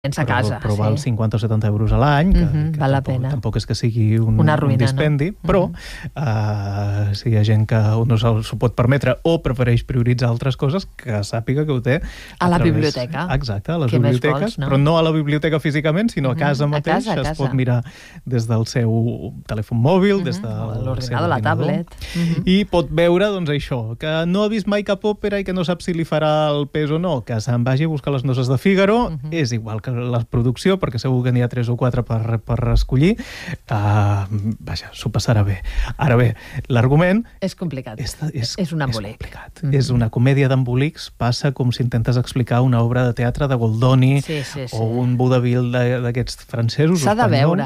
a casa. Però val 50 o 70 euros a l'any, que val la pena. Tampoc és que sigui un dispendi, no? Però si hi ha gent que no s'ho pot permetre o prefereix prioritzar altres coses, que sàpiga que ho té a la biblioteca. Exacte, a les biblioteques, però no a la biblioteca físicament, sinó a casa mateix. A casa. Es pot mirar des del seu telèfon mòbil, des de l'ordinador, la tablet. I pot veure, doncs, això, que no ha vist mai cap òpera i que no sap si li farà el pes o no, que se'n vagi a buscar les noces de Fígaro, és igual que la producció, perquè segur que n'hi ha 3 o 4 per escollir. Vaja, s'ho passarà bé. Ara bé, l'argument... És complicat. És un embolic. És una comèdia d'embolics, passa com si intentes explicar una obra de teatre de Goldoni o un vodevil d'aquests francesos. S'ha de veure.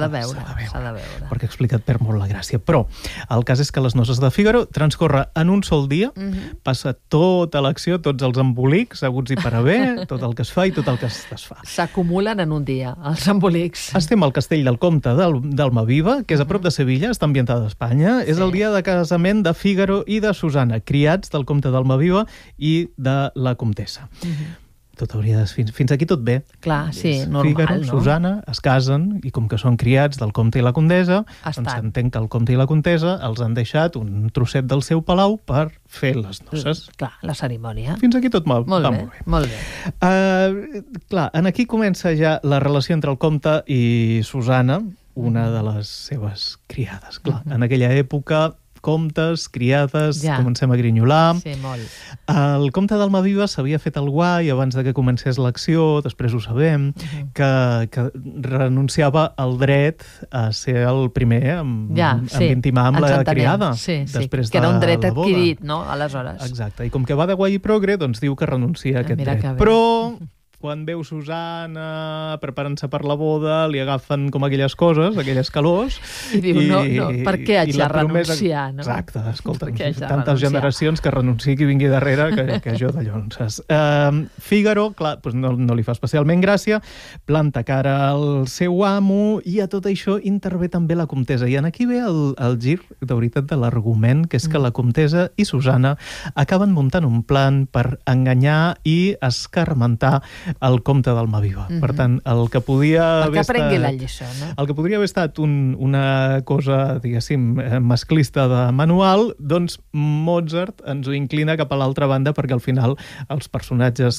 Perquè explica et perd molt la gràcia. Però el cas és que les noces de Fígaro transcorre en un sol dia, passa tota l'acció, tots els embolics, haguts i per haver, tot el que es fa i tot el que es desfà. S'acumulen en un dia, els embolics. Estem al castell del comte d'Almaviva, que és a prop de Sevilla, està ambientada a Espanya. És el dia de casament de Fígaro i de Susana, criats del comte d'Almaviva i de la comtessa. Tot hauria de... Fins aquí tot bé. Clar, sí, normal, Fígaro, no? Susana es casen i com que són criats del comte i la condessa, doncs s'entén que el comte i la contessa els han deixat un trosset del seu palau per fer les noces. Clar, la cerimònia. Fins aquí tot va molt bé. Molt bé. Clar, aquí comença ja la relació entre el comte i Susana, una de les seves criades. Clar, en aquella època... comtes, criades, comencem a grinyolar. Sí, molt. El comte d'Almaviva s'havia fet el guai abans de que comencés l'acció, després ho sabem, que renunciava al dret a ser el primer en intimar amb la criada. Sí, que era un dret adquirit, no?, aleshores. Exacte, i com que va de guai i progre, doncs diu que renuncia a aquest dret. Però... quan veu Susana preparant-se per la boda, li agafen com aquelles coses, aquelles calors... I diu, no, per què haig de renunciar, no? Exacte, escolta, tantes generacions que renunciï qui vingui darrere que jo de llonses. Fígaro, clar, no li fa especialment gràcia, planta cara al seu amo i a tot això intervé també la comtessa. I aquí ve el gir, de veritat, de l'argument, que és que la comtessa i Susana acaben muntant un plan per enganyar i escarmentar el comte d'Almaviva. Per tant, el que podia haver estat... Perquè aprengui la lliçó, no? El que podria haver estat una cosa, diguéssim, masclista de manual, doncs Mozart ens ho inclina cap a l'altra banda perquè al final els personatges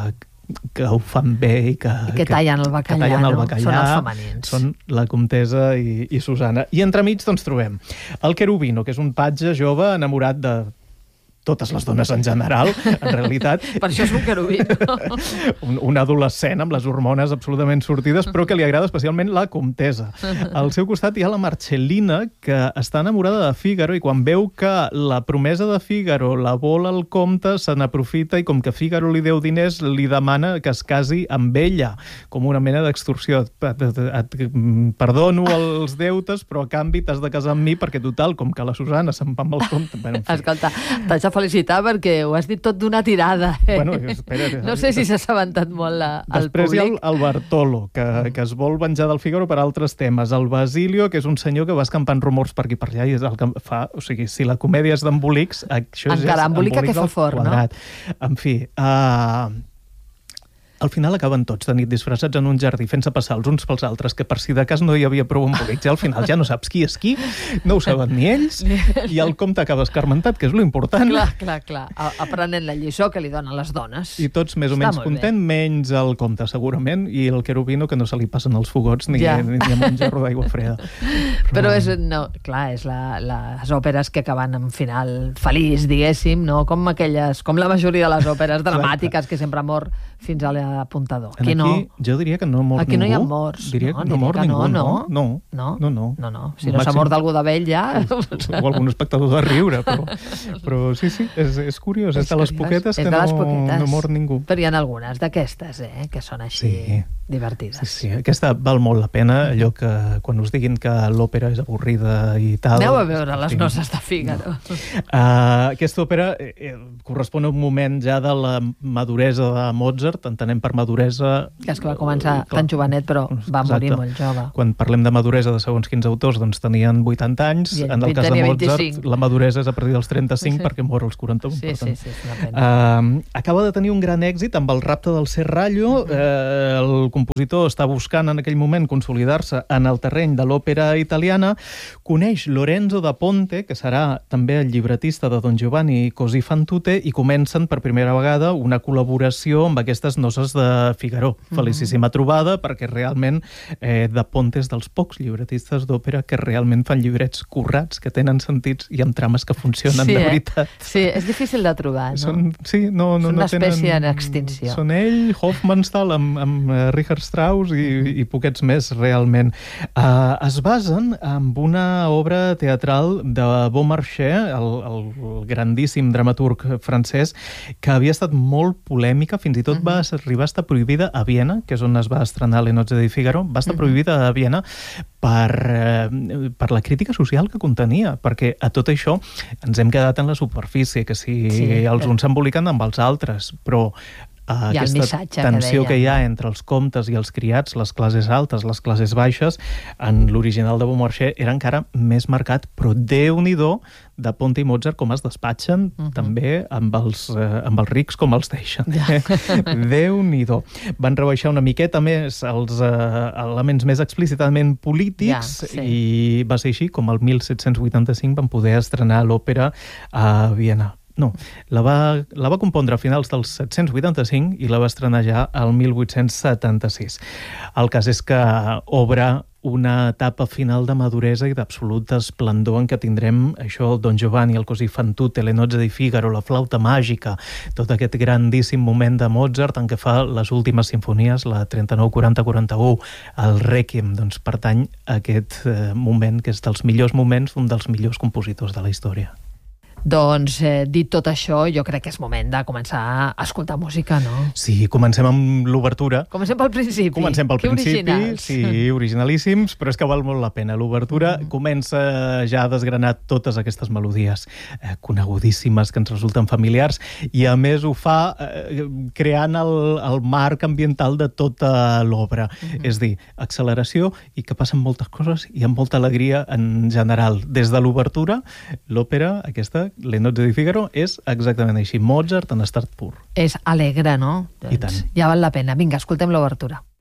que ho fan bé i que tallen el bacallà, són els femenins. Són la comtessa i Susana. I entremig doncs trobem el Cherubino, que és un patge jove enamorat de totes les dones en general, en realitat. Per això és un querubino. Un adolescent amb les hormones absolutament sortides, però que li agrada especialment la comtessa. Al seu costat hi ha la Marcellina, que està enamorada de Fígaro, i quan veu que la promesa de Fígaro la vol el comte, se n'aprofita, i com que Fígaro li deu diners, li demana que es casi amb ella, com una mena d'extorsió. Et perdono els deutes, però a canvi t'has de casar amb mi, perquè total, com que la Susana se'n va amb el comte... Escolta, t'haig de felicitar perquè ho has dit tot d'una tirada. Bueno, espera. No sé si s'ha assabentat molt el públic. Després hi ha el Bartolo, que es vol venjar del Fígaro per altres temes. El Basilio, que és un senyor que va escampant rumors per aquí per allà, i és el que fa... O sigui, si la comèdia és d'embolics, això és encara embolica que fa fort, no? En fi... Al final acaben tots de nit disfressats en un jardí fent-se passar els uns pels altres, que per si de cas no hi havia prou embolics. Al final ja no saps qui és qui, no ho saben ni ells, i el comte acaba escarmentat, que és lo important. Clar. Aprenent la lliçó que li donen les dones. I tots més o menys content, menys el comte, segurament, i el Cherubino, que no se li passen els fogots ni amb un gerro d'aigua freda. Però és les òperes que acaben en final feliç, diguéssim, no? Com la majoria de les òperes dramàtiques que sempre mor fins a l'apuntador. Aquí jo diria que no mor ningú. Aquí no hi ha morts. Diria que no mor ningú, no. No. Si no s'ha mort d'algú de vell, ja... O algun espectador de riure, però sí, és curiós. És de les poquetes que no mor ningú. Però hi ha algunes d'aquestes, que són així divertides. Sí, aquesta val molt la pena, allò que quan us diguin que l'òpera és avorrida i tal... Aneu a veure les noces de Fígaro. Aquesta òpera correspon a un moment ja de la maduresa de Mozart, entenem per maduresa... És que va començar tan jovenet, però va morir molt jove. Quan parlem de maduresa de segons quins autors, doncs tenien 80 anys. En el cas de Mozart, la maduresa és a partir dels 35 perquè mor als 41. Sí, és una pena. Acaba de tenir un gran èxit amb el rapte del Serrallo, el compositor està buscant en aquell moment consolidar-se en el terreny de l'òpera italiana, coneix Lorenzo da Ponte, que serà també el llibretista de Don Giovanni i Così fan tutte, i comencen per primera vegada una col·laboració amb aquestes noces de Figaro. Felicíssima trobada, perquè realment da Ponte és dels pocs llibretistes d'òpera que realment fan llibrets currats, que tenen sentits i amb trames que funcionen de veritat. Sí, és difícil de trobar, no? Són una espècie en extinció. Són ell, Hofmannsthal, amb Richard Strauss i poquets més, realment. Es basen en una obra teatral de Beaumarchais, el grandíssim dramaturg francès, que havia estat molt polèmica, fins i tot va arribar a estar prohibida a Viena, que és on es va estrenar Les Nozze di Figaro, va estar prohibida a Viena per la crítica social que contenia, perquè a tot això ens hem quedat en la superfície, que si els uns s'emboliquen amb els altres, però aquesta tensió que hi ha entre els comtes i els criats, les classes altes, les classes baixes, en l'original de Beaumarchais era encara més marcat, però Déu-n'hi-do da Ponte i Mozart com es despatxen també amb els rics com els deixen. Déu-n'hi-do. Van rebaixar una miqueta més els elements més explícitament polítics i va ser així com el 1785 van poder estrenar l'òpera a Viena. No, la va compondre a finals del 785 i la va estrenar ja al 1876. El cas és que obre una etapa final de maduresa i d'absoluta esplendor en què tindrem això, Don Giovanni, el Così fan tutte, Le Nozze di Figaro, la flauta màgica, tot aquest grandíssim moment de Mozart en què fa les últimes sinfonies, la 39, 40, 41, el Requiem, doncs pertany a aquest moment que és dels millors moments, un dels millors compositors de la història. Doncs, dit tot això, jo crec que és moment de començar a escoltar música, no? Sí, comencem amb l'obertura. Comencem pel principi. Sí, originalíssims, però és que val molt la pena. L'obertura comença ja a desgranar totes aquestes melodies conegudíssimes, que ens resulten familiars, i a més ho fa creant el marc ambiental de tota l'obra. És dir, acceleració i que passen moltes coses i amb molta alegria en general. Des de l'obertura, l'òpera, aquesta, Les Nozze di Figaro, és exactament així. Mozart en estat pur. És alegre, no? I tant. Ja val la pena. Vinga, escoltem l'obertura.